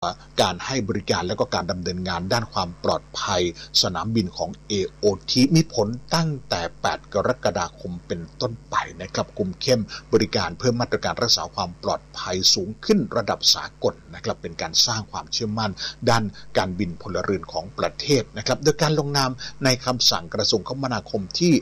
การให้บริการและก็การดำเนินงานด้านความปลอดภัยสนามบินของ AOT มีผลตั้งแต่ 8 กรกฎาคมเป็นต้นไปนะครับคุมเข้มบริการเพิ่มมาตรการรักษาความปลอดภัยสูงขึ้นระดับสากลนะครับเป็นการสร้างความเชื่อมั่นด้านการบินพลเรือนของประเทศนะครับโดยการลงนามในคำสั่งกระทรวงคมนาคมที่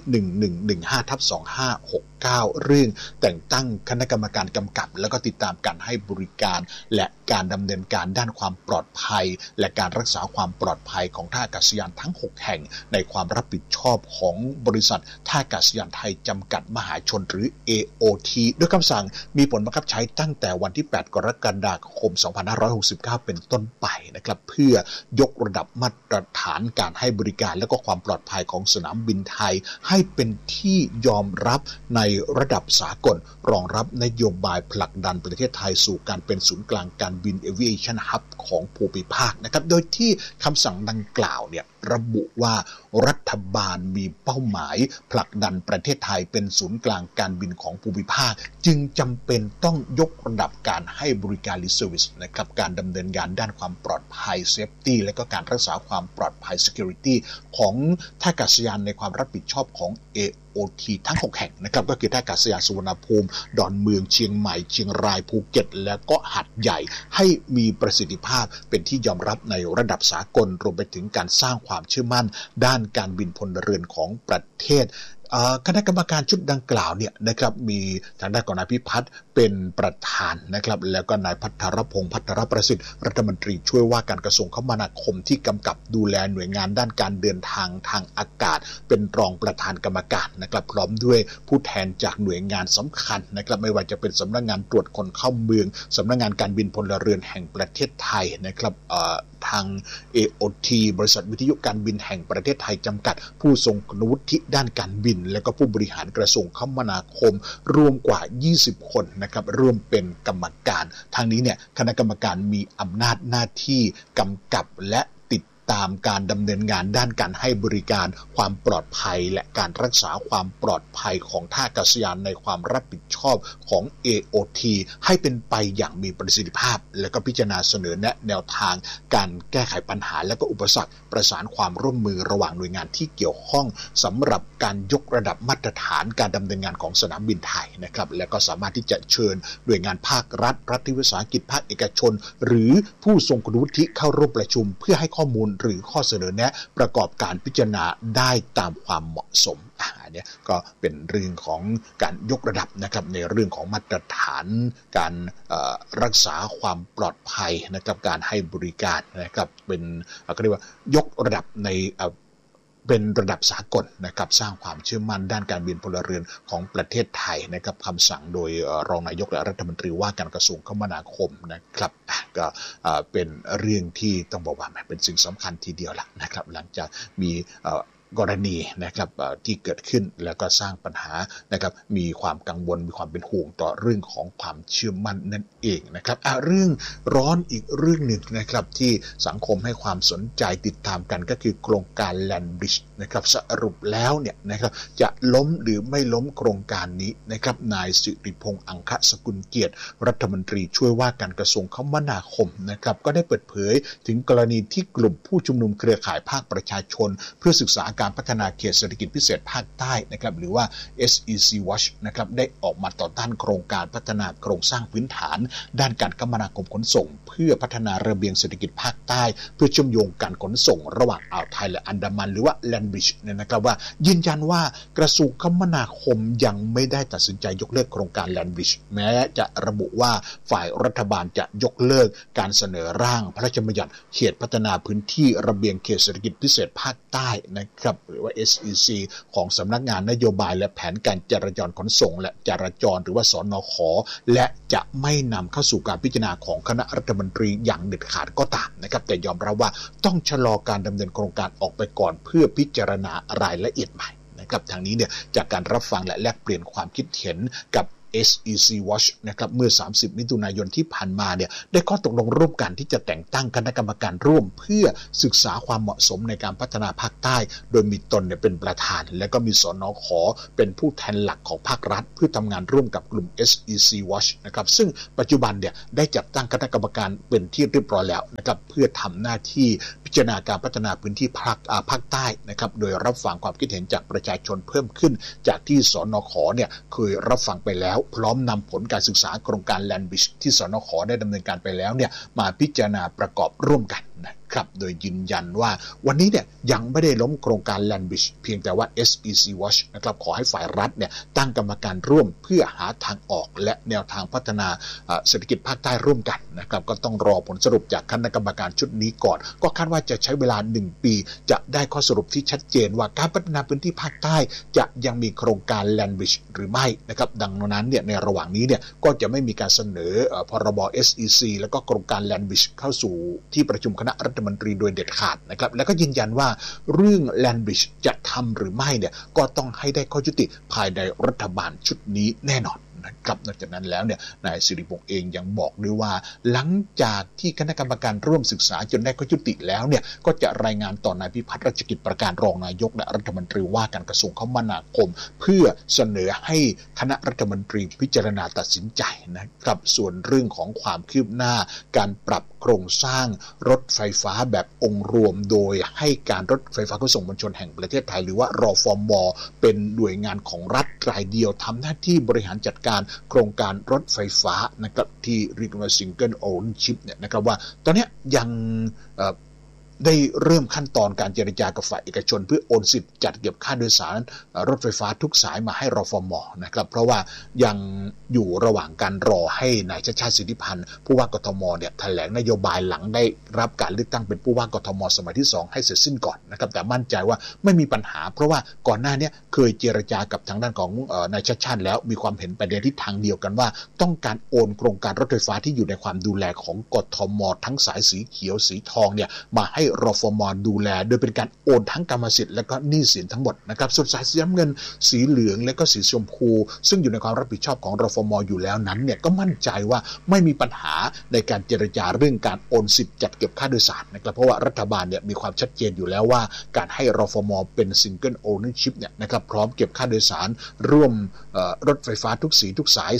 1115/2569เรื่องแต่งตั้งคณะกรรมการกำกับและก็ติดตามการให้บริการและการดำเนินการด้านความปลอดภัยและการรักษาความปลอดภัยของท่าอากาศยานทั้ง6แห่งในความรับผิดชอบของบริษัทท่าอากาศยานไทยจำกัดมหาชนหรือ AOT ด้วยคำสั่งมีผลบังคับใช้ตั้งแต่วันที่ 8 กรกฎาคม 2569 เป็นต้นไปนะครับเพื่อยกระดับมาตรฐานการให้บริการและก็ความปลอดภัยของสนามบินไทยให้เป็นที่ยอมรับในระดับสากลรองรับนโยบายผลักดันประเทศไทยสู่การเป็นศูนย์กลางการบิน Aviation Hub ของภูมิภาคนะครับโดยที่คำสั่งดังกล่าวเนี่ยระบุว่ารัฐบาลมีเป้าหมายผลักดันประเทศไทยเป็นศูนย์กลางการบินของภูมิภาคจึงจำเป็นต้องยกระดับการให้บริการหรือ Service นะครับการดำเนินงานด้านความปลอดภัย Safety และก็การรักษาความปลอดภัย Security ของท่าอากาศยานในความรับผิดชอบของ AOT ทั้ง6แห่งนะครับก็คือท่าอากาศยานสุวรรณภูมิดอนเมืองเชียงใหม่เชียงรายภูเก็ตและก็หัดใหญ่ให้มีประสิทธิภาพเป็นที่ยอมรับในระดับสากลรวมไปถึงการสร้างความเชื่อมั่นด้านการบินพลเรือนของประเทศคณะกรรมการชุดดังกล่าวเนี่ยนะครับมีทางด้านของนายพิพัฒน์เป็นประธานนะครับแล้วก็นายภัทรพงษ์ภัทรประสิทธิ์รัฐมนตรีช่วยว่าการกระทรวงคมนาคมที่กำกับดูแลหน่วยงานด้านการเดินทางทางอากาศเป็นรองประธานกรรมการนะครับพร้อมด้วยผู้แทนจากหน่วยงานสำคัญนะครับไม่ว่าจะเป็นสำนักงานตรวจคนเข้าเมืองสำนักงานการบินพลเรือนแห่งประเทศไทยนะครับทาง AOT บริษัทวิทยุการบินแห่งประเทศไทยจำกัดผู้ทรงคุณวุฒิด้านการบินและก็ผู้บริหารกระทรวงคมนาคมรวมกว่า20คนนะครับร่วมเป็นกรรมการทางนี้เนี่ยคณะกรรมการมีอำนาจหน้าที่กำกับและตามการดำเนินงานด้านการให้บริการความปลอดภัยและการรักษาความปลอดภัยของท่าอากาศยานในความรับผิดชอบของ AOT ให้เป็นไปอย่างมีประสิทธิภาพและก็พิจารณาเสนอแนะแนวทางการแก้ไขปัญหาและก็อุปสรรคประสานความร่วมมือระหว่างหน่วยงานที่เกี่ยวข้องสำหรับการยกระดับมาตรฐานการดำเนินงานของสนามบินไทยนะครับและก็สามารถที่จะเชิญหน่วยงานภาครัฐรัฐวิสาหกิจภาคเอกชนหรือผู้ทรงคุณวุฒิเข้าร่วมประชุมเพื่อให้ข้อมูลหรือข้อเสนอแนะประกอบการพิจารณาได้ตามความเหมาะสมอันนี้ก็เป็นเรื่องของการยกระดับนะครับในเรื่องของมาตรฐานการรักษาความปลอดภัยนะครับการให้บริการนะครับเป็นก็เรียกว่ายกระดับในเป็นระดับสากลนะครับสร้างความเชื่อมั่นด้านการบินพลเรือนของประเทศไทยนะครับคำสั่งโดยรองนายกและรัฐมนตรีว่าการกระทรวงคมนาคมนะครับก็เป็นเรื่องที่ต้องบอกว่าเป็นสิ่งสำคัญทีเดียวละนะครับหลังจากมีกรณีนะครับที่เกิดขึ้นแล้วก็สร้างปัญหานะครับมีความกังวลมีความเป็นห่วงต่อเรื่องของความเชื่อมั่นนั่นเองนะครับเรื่องร้อนอีกเรื่องหนึ่งนะครับที่สังคมให้ความสนใจติดตามกันก็คือโครงการ Land Bridge นะครับสรุปแล้วเนี่ยนะครับจะล้มหรือไม่ล้มโครงการนี้นะครับนายสิริพงษ์อังคสกุลเกียรติรัฐมนตรีช่วยว่าการกระทรวงคมนาคมนะครับก็ได้เปิดเผยถึงกรณีที่กลุ่มผู้ชุมนุมเครือข่ายภาคประชาชนเพื่อศึกษาการพัฒนาเขตเศรษฐกิจพิเศษภาคใต้นะครับหรือว่า SEC Watch นะครับได้ออกมาต่อต้านโครงการพัฒนาโครงสร้างพื้นฐานด้านการคมนาคมขนส่งเพื่อพัฒนาระเบียงเศรษฐกิจภาคใต้เพื่อเชื่อมโยงการขนส่งระหว่างอ่าวไทยและอันดามันหรือว่า Land Bridge เนี่ยนะครับว่ายืนยันว่ากระทรวงคมนาคมยังไม่ได้ตัดสินใจยกเลิกโครงการ Land Bridge แม้จะระบุว่าฝ่ายรัฐบาลจะยกเลิกการเสนอร่างพระราชบัญญัติเขตพัฒนาพื้นที่ระเบียงเขตเศรษฐกิจพิเศษภาคใต้นะครับหรือว่า SEC ของสำนักงานนโยบายและแผนการจราจรขนส่งและจราจรหรือว่าสนข.และจะไม่นำเข้าสู่การพิจารณาของคณะรัฐมนตรีอย่างเด็ดขาดก็ตามนะครับแต่ยอมรับว่าต้องชะลอการดำเนินโครงการออกไปก่อนเพื่อพิจารณารายละเอียดใหม่นะครับทางนี้เนี่ยจากการรับฟังและแลกเปลี่ยนความคิดเห็นกับ SEC Watch นะครับเมื่อ30มิถุนายนที่ผ่านมาเนี่ยได้ข้อตกลงร่วมกันที่จะแต่งตั้งคณะกรรมการร่วมเพื่อศึกษาความเหมาะสมในการพัฒนาภาคใต้โดยมีตนเนี่ยเป็นประธานและก็มีสนข.เป็นผู้แทนหลักของภาครัฐเพื่อทำงานร่วมกับกลุ่ม SEC Watch นะครับซึ่งปัจจุบันเนี่ยได้จัดตั้งคณะกรรมการเป็นที่เรียบร้อยแล้วนะครับเพื่อทำหน้าที่พิจารณาการพัฒนาพื้นที่ภาคใต้นะครับโดยรับฟังความคิดเห็นจากประชาชนเพิ่มขึ้นจากที่สนข.เนี่ยเคยรับฟังไปแล้วพร้อมนำผลการศึกษาโครงการ Land Bridge ที่สนข.ได้ดำเนินการไปแล้วเนี่ยมาพิจารณาประกอบร่วมกันนะครับโดยยืนยันว่าวันนี้เนี่ยยังไม่ได้ล้มโครงการ Land Bridge เพียงแต่ว่า SEC Watch นะครับขอให้ฝ่ายรัฐเนี่ยตั้งกรรมการร่วมเพื่อหาทางออกและแนวทางพัฒนาเศรษฐกิจภาคใต้ร่วมกันนะครับก็ต้องรอผลสรุปจากคณะกรรมการชุดนี้ก่อนก็คาดว่าจะใช้เวลา1ปีจะได้ข้อสรุปที่ชัดเจนว่าการพัฒนาพื้นที่ภาคใต้จะยังมีโครงการ Land Bridge หรือไม่นะครับดังนั้นเนี่ยในระหว่างนี้เนี่ยก็จะไม่มีการเสนอพรบ SEC แล้วก็โครงการ Land Bridge เข้าสู่ที่ประชุมคณะรัฐมนตรีโดยเด็ดขาดนะครับและก็ยืนยันว่าเรื่อง Land Bridge จะทำหรือไม่เนี่ยก็ต้องให้ได้ข้อยุติภายในรัฐบาลชุดนี้แน่นอนนะครับนอกจากนั้นแล้วเนี่ยนายสิริพงษ์เองยังบอกด้วยว่าหลังจากที่คณะกรรมการร่วมศึกษาจนได้ข้อยุติแล้วเนี่ยก็จะรายงานต่อนายพิพัฒน์รัชกิจประการรองนายกและรัฐมนตรีว่าการกระทรวงคมนาคมเพื่อเสนอให้คณะรัฐมนตรีพิจารณาตัดสินใจนะครับส่วนเรื่องของความคืบหน้าการปรับโครงสร้างรถไฟฟ้าแบบองค์รวมโดยให้การรถไฟฟ้าขนส่งมวลชนแห่งประเทศไทยหรือว่ารฟม.เป็นหน่วยงานของรัฐรายเดียวทำหน้าที่บริหารจัดการโครงการรถไฟฟ้านะครับที่เรียกว่า Single Ownership เนี่ยนะครับว่าตอนนี้ยังได้เริ่มขั้นตอนการเจรจากับฝ่ายเอกชนเพื่อโอนสิทธิ์จัดเก็บค่าโดยสารรถไฟฟ้าทุกสายมาให้รฟม.นะครับเพราะว่ายังอยู่ระหว่างการรอให้นายชาติชาติสิทธิพันธ์ผู้ว่ากทมเนี่ยแถลงนโยบายหลังได้รับการเลือกตั้งเป็นผู้ว่ากทมสมัยที่2ให้เสร็จสิ้นก่อนนะครับแต่มั่นใจว่าไม่มีปัญหาเพราะว่าก่อนหน้านี้เคยเจรจากับทางด้านของนายชาติชาติแล้วมีความเห็นไปในทิศทางเดียวกันว่าต้องการโอนโครงการรถไฟฟ้าที่อยู่ในความดูแลของกทมทั้งสายสีเขียวสีทองเนี่ยมาให้รฟม.ดูแลโดยเป็นการโอนทั้งกรรมสิทธิ์และก็หนี้สินทั้งหมดนะครับส่วนสายสีน้ำเงินสีเหลืองและก็สีชมพูซึ่งอยู่ในความรับผิดชอบของรฟม.อยู่แล้วนั้นเนี่ยก็มั่นใจว่าไม่มีปัญหาในการเจรจาเรื่องการโอนสิทธิ์จัดเก็บค่าโดยสารนะครับเพราะว่ารัฐบาลเนี่ยมีความชัดเจนอยู่แล้วว่าการให้รฟม.เป็น Single Ownership เนี่ยนะครับพร้อมเก็บค่าโดยสารร่วมรถไฟฟ้าทุกสีทุกสาย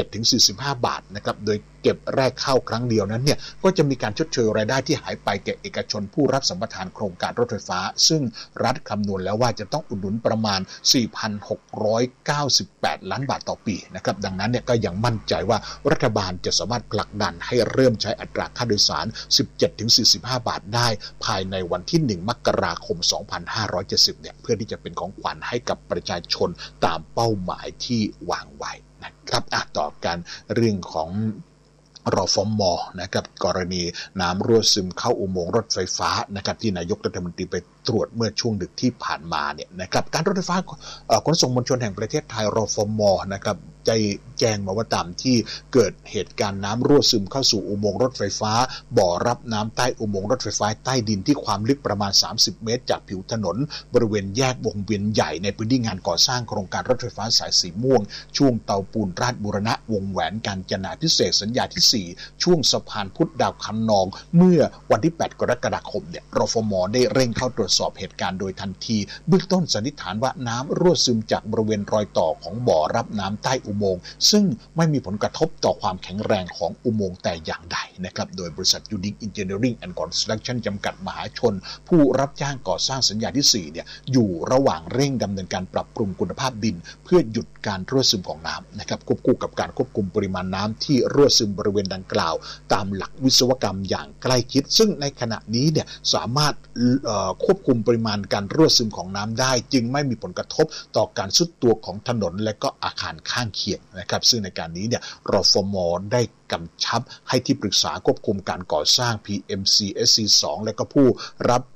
17-45 บาทนะครับโดยเก็บแรกเข้าครั้งเดียวนั้นเนี่ยก็จะมีการชดเชยรายได้ที่หายไปแก่เอกชนผู้รับสัมปทานโครงการรถไฟฟ้าซึ่งรัฐคำนวณแล้วว่าจะต้องอุดหนุนประมาณ 4,698 ล้านบาทต่อปีนะครับดังนั้นเนี่ยก็ยังมั่นใจว่ารัฐบาลจะสามารถผลักดันให้เริ่มใช้อัตราค่าโดยสาร 17-45 บาทได้ภายในวันที่1 มกราคม 2570เนี่ยเพื่อที่จะเป็นของขวัญให้กับประชาชนตามเป้าหมายที่วางไว้นะครับต่อกันเรื่องของรฟม.นะครับกรณีน้ำรั่วซึมเข้าอุโมงค์รถไฟฟ้านะครับที่นายกรัฐมนตรีไปตรวจเมื่อช่วงดึกที่ผ่านมาเนี่ยนะครับการรถไฟฟ้าขนส่งมวลชนแห่งประเทศไทยรฟม.นะครับได้แจ้งมาว่าตามที่เกิดเหตุการณ์น้ำรั่วซึมเข้าสู่อุโมงค์รถไฟฟ้าบ่อรับน้ำใต้อุโมงค์รถไฟฟ้าใต้ดินที่ความลึกประมาณ30เมตรจากผิวถนนบริเวณแยกวงเวียนใหญ่ในพื้นที่งานก่อสร้างโครงการรถไฟฟ้าสายสีม่วงช่วงเตาปูนราชบูรณะวงแหวนกาญจนาภิเษกสัญญาที่4ช่วงสะพานพุทธดาวคำนองเมื่อวันที่8 กรกฎาคมเนี่ยรฟม.ได้เร่งเข้าตรวจสอบเหตุการณ์โดยทันทีเบื้องต้นสันนิษฐานว่าน้ำรั่วซึมจากบริเวณรอยต่อของบ่อรับน้ำใต้อุโมงค์ซึ่งไม่มีผลกระทบต่อความแข็งแรงของอุโมงค์แต่อย่างใดนะครับโดยบริษัท Unique Engineering and Construction จำกัดมหาชนผู้รับจ้างก่อสร้างสัญญาที่4เนี่ยอยู่ระหว่างเร่งดำเนินการปรับปรุงคุณภาพดินเพื่อหยุดการรั่วซึมของน้ำนะครับควบคู่กับการควบคุมปริมาณน้ำที่รั่วซึมบริเวณดังกล่าวตามหลักวิศวกรรมอย่างใกล้ชิดซึ่งในขณะนี้เนี่ยสามารถควบคุมปริมาณการรั่วซึมของน้ำได้จึงไม่มีผลกระทบต่อการทรุดตัวของถนนและก็อาคารข้างเคียงนะครับซึ่งในการนี้เนี่ยรฟม.ได้กำชับให้ที่ปรึกษาควบคุมการก่อสร้าง PMCSC2 และก็ผู้รับ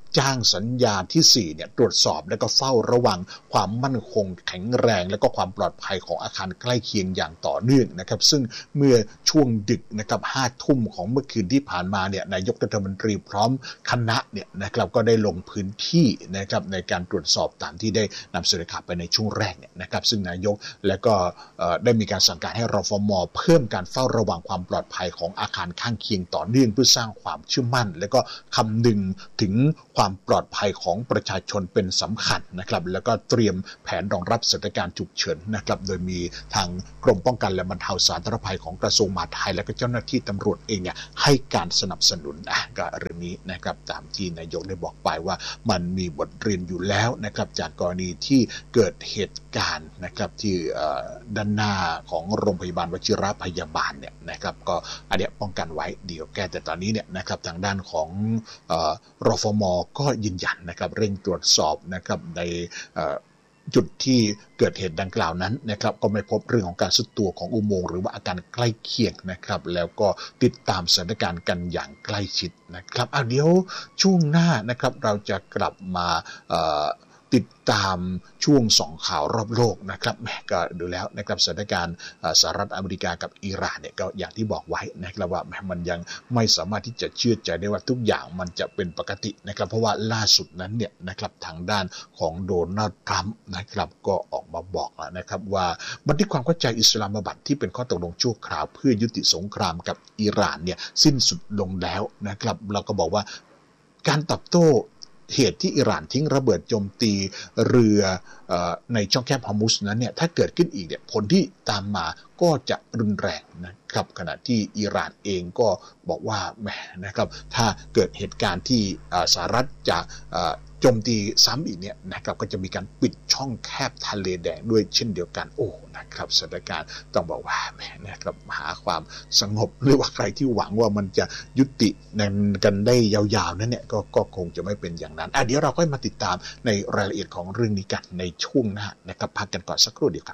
จ้างสัญญาณที่4เนี่ยตรวจสอบและก็เฝ้าระวังความมั่นคงแข็งแรงและก็ความปลอดภัยของอาคารใกล้เคียงอย่างต่อเนื่องนะครับซึ่งเมื่อช่วงดึกนะครับ5 ทุ่มของเมื่อคืนที่ผ่านมาเนี่ยนายกรัฐมนตรีพร้อมคณะเนี่ยนะครับก็ได้ลงพื้นที่นะครับในการตรวจสอบตามที่ได้นำเสนอข่าวไปในช่วงแรกเนี่ยนะครับซึ่งนายกและก็ได้มีการสั่งการให้รฟม.เพิ่มการเฝ้าระวังความปลอดภัยของอาคารข้างเคียงต่อเนื่องเพื่อสร้างความเชื่อมั่นและก็คำนึงถึงความปลอดภัยของประชาชนเป็นสำคัญนะครับแล้วก็เตรียมแผนรองรับสถานการณ์ฉุกเฉินนะครับโดยมีทางกรมป้องกันและบรรเทาสาธารณภัยของกระทรวงมหาดไทยและก็เจ้าหน้าที่ตำรวจเองเนี่ยให้การสนับสนุนก็เรื่องนี้นะครับตามที่นายกได้บอกไปว่ามันมีบทเรียนอยู่แล้วนะครับจากกรณีที่เกิดเหตุการณ์นะครับที่ด้านหน้าของโรงพยาบาลวชิรพยาบาลเนี่ยนะครับก็อันเนี้ยป้องกันไว้เดี๋ยวแก้แต่ตอนนี้เนี่ยนะครับทางด้านของรฟม.ก็ยืนยันนะครับเร่งตรวจสอบนะครับในจุดที่เกิดเหตุดังกล่าวนั้นนะครับก็ไม่พบเรื่องของการซุดตัวของอุโมงค์หรือว่าอาการใกล้เคียงนะครับแล้วก็ติดตามสถานการณ์กันอย่างใกล้ชิดนะครับเดี๋ยวช่วงหน้านะครับเราจะกลับมาติดตามช่วง2ข่าวรอบโลกนะครับก็ดูแล้วนะครับสถานการณ์สหรัฐอเมริกากับอิหร่านเนี่ยก็อย่างที่บอกไว้นะครับว่ามันยังไม่สามารถที่จะเชื่อใจได้ว่าทุกอย่างมันจะเป็นปกตินะครับเพราะว่าล่าสุดนั้นเนี่ยนะครับทางด้านของโดนัลด์ทรัมป์นะครับก็ออกมาบอกแล้วนะครับว่าบันทึกความเข้าใจอิสลามบัดที่เป็นข้อตกลงชั่วคราวเพื่อยุติสงครามกับอิหร่านเนี่ยสิ้นสุดลงแล้วนะครับเราก็บอกว่าการตอบโต้เหตุที่อิหร่านทิ้งระเบิดโจมตีเรือในช่องแคบฮอร์มุซนั้นเนี่ยถ้าเกิดขึ้นอีกเนี่ยผลที่ตามมาก็จะรุนแรงนะครับขณะที่อิหร่านเองก็บอกว่าแหมนะครับถ้าเกิดเหตุการณ์ที่สหรัฐจะโจมตีซ้ำอีกเนี่ยนะครับก็จะมีการปิดช่องแคบทะเลแดงด้วยเช่นเดียวกันนะครับสถานการณ์ต้องบอกว่าแหมนะครับหาความสงบหรือว่าใครที่หวังว่ามันจะยุติกันได้ยาวๆนั้นเนี่ยก็คงจะไม่เป็นอย่างนั้นเดี๋ยวเราค่อยมาติดตามในรายละเอียดของเรื่องนี้กันในช่วงหน้านะครับพักกันก่อนสักครู่เดียวครับ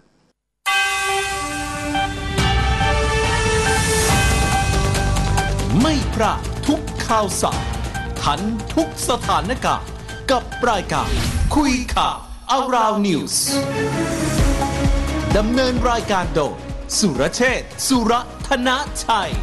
ไม่พลาดทุกข่าวสารทันทุกสถานการณ์กับรายการคุยข่าว Around News ดำเนินรายการโดยสุรเชษฐ์ สุรธนชัย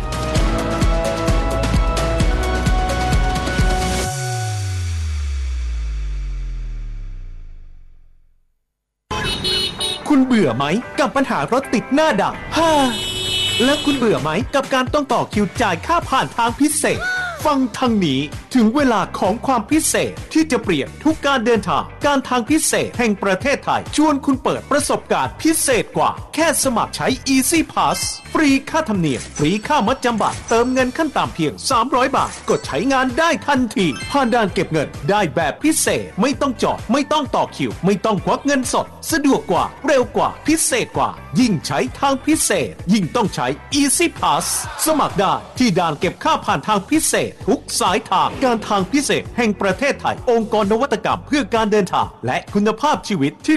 คุณเบื่อไหมกับปัญหารถติดหน้าด่านแล้วคุณเบื่อไหมกับการต้องต่อคิวจ่ายค่าผ่านทางพิเศษฟังทางนี้ถึงเวลาของความพิเศษที่จะเปลี่ยนทุกการเดินทางการทางพิเศษแห่งประเทศไทยชวนคุณเปิดประสบการณ์พิเศษกว่าแค่สมัครใช้ Easy Pass ฟรีค่าธรรมเนียมฟรีค่ามัดจำบัตรเติมเงินขั้นต่ำเพียง300 บาทกดใช้งานได้ทันทีผ่านด่านเก็บเงินได้แบบพิเศษไม่ต้องจอดไม่ต้องต่อคิวไม่ต้องควักเงินสดสะดวกกว่าเร็วกว่าพิเศษกว่ายิ่งใช้ทางพิเศษยิ่งต้องใช้ Easy Pass สมัครได้ที่ด่านเก็บค่าผ่านทางพิเศษทุกสายทางการทางพิเศษแห่งประเทศไทยองค์กรนวัตกรรมเพื่อการเดินทางและคุณภาพชีวิตที่